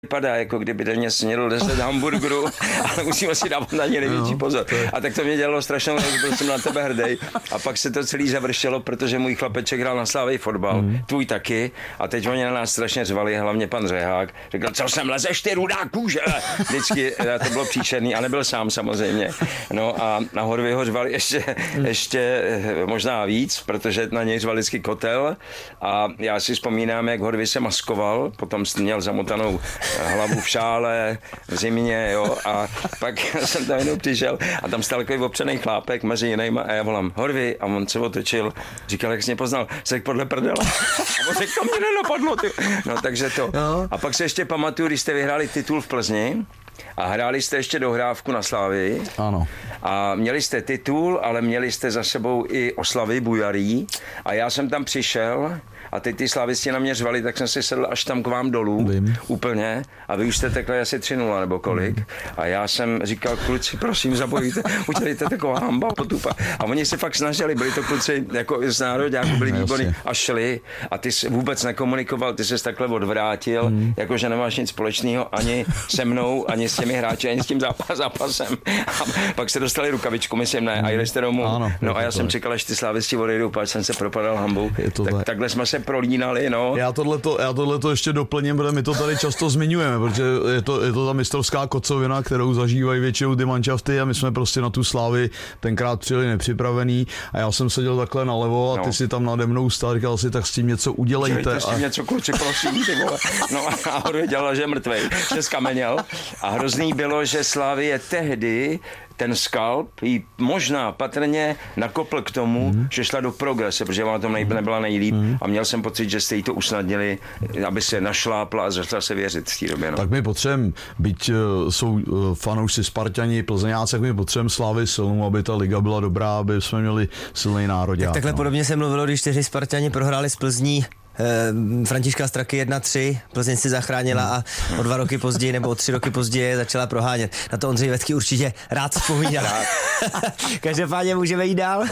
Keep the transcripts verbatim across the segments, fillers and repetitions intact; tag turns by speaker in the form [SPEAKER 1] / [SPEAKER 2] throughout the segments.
[SPEAKER 1] vypadá, jako kdyby denně snědl deset hamburgerů, ale musíme si dávat na ně největší pozor. A tak to mě dělalo strašnou, byl jsem na tebe hrdej. A pak se to celý završilo, protože můj chlapeček hrál na Slávii fotbal, mm. tvůj taky. A teď oni na nás strašně řvali, hlavně pan Řehák. Řekl, co sem lezeš ty rudá kůže? Vždycky to bylo příšerný a nebyl sám samozřejmě. No a na Horvy ho řvali ještě, ještě možná víc, protože na něj řval vždycky Kotel. A já si vzpomínám, jak Horvy se maskoval, potom měl zamotanou hlavu v šále, v zimě, jo. A pak jsem tam jednou přišel a tam stál takový opřený chlápek mezi jinýma a já volám Horvy a on se otočil, říkal, jak jsi mě poznal, řekl podle prdela. A on řekl, to mě nenapadlo, ty. No takže to. A pak se ještě pamatuju, když jste vyhráli titul v Plzni a hráli jste ještě dohrávku na Slávii.
[SPEAKER 2] Ano.
[SPEAKER 1] A měli jste titul, ale měli jste za sebou i oslavy bujarí a já jsem tam přišel a teď ty slavisti na mě řvali, tak jsem si sedl až tam k vám dolů, Vím. úplně a vy už jste tekli asi tři nula nebo kolik mm. a já jsem říkal, kluci, prosím, zabojujte, udělejte taková hamba, potupa. A oni se fakt snažili, byli to kluci jako z nároďáku, byli výborní a šli a ty jsi vůbec nekomunikoval, ty jsi takhle odvrátil, mm. jakože nemáš nic společného ani se mnou, ani s těmi hráči, ani s tím zápas, zápasem. A pak se dostali rukavičku, myslím, ne, a jeli jste domů. Ano, no a já jsem čekal, až ty slavisti odejdou, páč jsem se propadal hambou. Tak, takhle jsme se prolínali, no.
[SPEAKER 2] Já tohleto, já tohleto ještě doplním, protože my to tady často zmiňujeme, protože je to, je to ta mistrovská kocovina, kterou zažívají většinou ty manšafty a my jsme prostě na tu Slávy tenkrát přijeli nepřipravený a já jsem seděl takhle nalevo a ty no. si tam nade mnou stál, říkal si, tak s tím něco udělejte.
[SPEAKER 1] Dělejte s tím
[SPEAKER 2] a...
[SPEAKER 1] něco, kluci, prosím, ty vole. No a Horvy dělal, že je mrtvej, že skameněl a hrozný bylo, že Slávie tehdy ten skalp jí možná patrně nakopl k tomu, mm. že šla do progrese, protože ona tam nebyla nejlíp mm. a měl jsem pocit, že jste jí to usnadnili, aby se našlápla a začala se věřit v té době. No.
[SPEAKER 2] Tak my potřebujeme, byť uh, jsou uh, fanoušci Spartani, Plzeňáci, tak my potřebujeme Slávy silnou, aby ta liga byla dobrá, aby jsme měli silný národák.
[SPEAKER 3] Tak takhle no. podobně se mluvilo, když čtyři Spartani prohráli s Plzní. Františka Straky jedna tři, Plzeň si zachránila a o dva roky později nebo o tři roky později začala prohánět. Na to Ondřej Vetký určitě rád vzpomíná. Každopádně můžeme jít dál.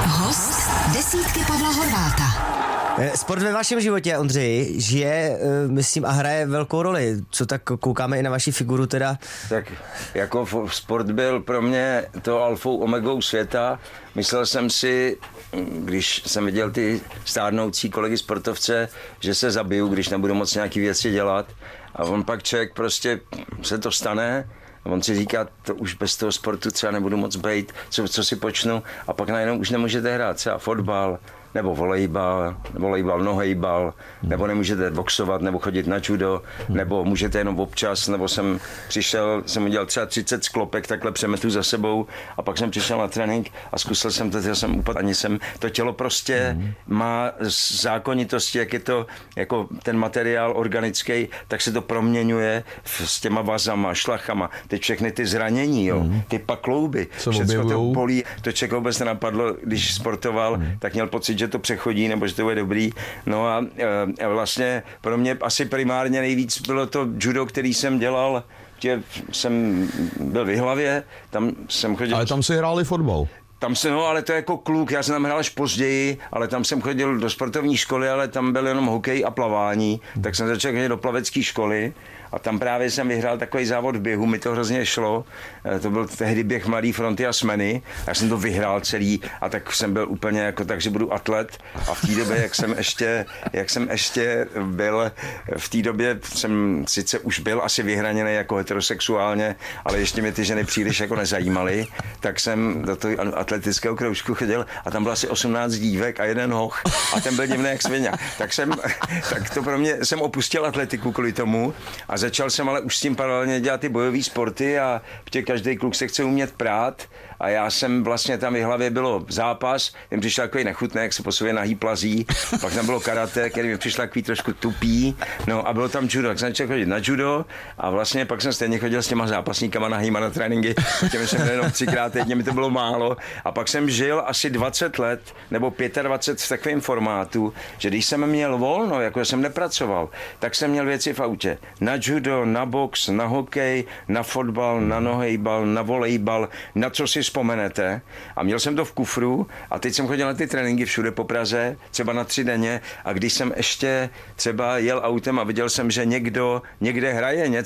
[SPEAKER 4] Host desítky Pavla Horváta.
[SPEAKER 3] Sport ve vašem životě, Ondřej, žije, myslím, a hraje velkou roli. Co tak koukáme i na vaši figuru teda?
[SPEAKER 1] Tak jako sport byl pro mě to alfou omegou světa. Myslel jsem si, když jsem viděl ty stárnoucí kolegy sportovce, že se zabiju, když nebudu moc nějaký věci dělat. A on pak člověk prostě se to stane a on si říká, to už bez toho sportu třeba nebudu moc bejt, co, co si počnu a pak najednou už nemůžete hrát třeba fotbal, nebo volejbal, volejbal, nohejbal, nebo nemůžete boxovat, nebo chodit na judo, nebo můžete jenom občas, nebo jsem přišel, jsem udělal třeba třicet sklopek, takhle přemetu za sebou a pak jsem přišel na trénink a zkusil jsem to, já jsem upadl, ani jsem, to tělo prostě mm. má zákonitosti, jak je to, jako ten materiál organický, tak se to proměňuje s těma vazama, šlachama, teď všechny ty zranění, jo, mm. ty paklouby, všechno to bolí, to člověk vůbec nenapadlo, když sportoval, mm. tak měl pocit, že to přechodí, nebo že to bude dobrý. No a e, vlastně pro mě asi primárně nejvíc bylo to judo, který jsem dělal, že jsem byl v Jihlavě, tam jsem chodil...
[SPEAKER 2] Ale tam si hráli fotbal.
[SPEAKER 1] Tam jsem, no, ale to jako kluk, já jsem tam hrál až později, ale tam jsem chodil do sportovní školy, ale tam byl jenom hokej a plavání, tak jsem začal chodit do plavecké školy a tam právě jsem vyhrál takový závod v běhu, mi to hrozně šlo, to byl tehdy běh Mladý fronty a Smeny, já jsem to vyhrál celý a tak jsem byl úplně jako tak, že budu atlet a v té době, jak jsem ještě, jak jsem ještě byl, v té době jsem sice už byl asi vyhraněný jako heterosexuálně, ale ještě mě ty ženy příliš jako nezajímaly, tak jsem do toho atletického kroužku chodil a tam bylo asi osmnáct dívek a jeden hoch a ten byl divný jak svině. Tak jsem, tak to pro mě, jsem opustil atletiku kvůli tomu a začal jsem ale už s tím paralelně dělat ty bojové sporty a protože každý kluk se chce umět prát a já jsem vlastně tam v hlavě bylo zápas, jim přišel takový nechutný, jak se po sobě nahý plazí, pak tam bylo karate, který mi přišel takový trošku tupý, no a bylo tam judo, tak jsem začal chodit na judo a vlastně pak jsem stejně chodil s těma zápasníkama nahýma na tréninky, těmi jsem byl jenom třikrát týdně, mi to bylo málo a pak jsem žil asi dvacet let nebo dvacet pět v takovém formátu, že když jsem měl volno, jako jsem nepracoval, tak jsem měl věci v autě. Na judo, na box, na hokej, na fotbal, na nohejbal, na volejbal, na co si vzpomenete. A měl jsem to v kufru a teď jsem chodil na ty tréninky všude po Praze, třeba na tři denně a když jsem ještě třeba jel autem a viděl jsem, že někdo někde hraje něco,